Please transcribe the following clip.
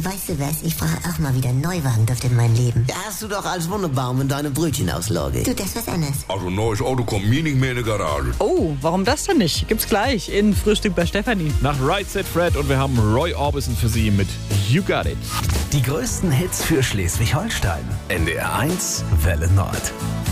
Weißt du was, ich brauche auch mal wieder einen Neuwagenduft in meinem Leben. Ja, hast du doch als Wunderbaum in deiner Brötchenauslage. Du, das ist was anderes. Also neues Auto kommt mir nicht mehr in die Garage. Oh, warum das denn nicht? Gibt's gleich in Frühstück bei Stefanie. Nach Right Said Fred und wir haben Roy Orbison für Sie mit You Got It. Die größten Hits für Schleswig-Holstein. NDR 1, Welle Nord.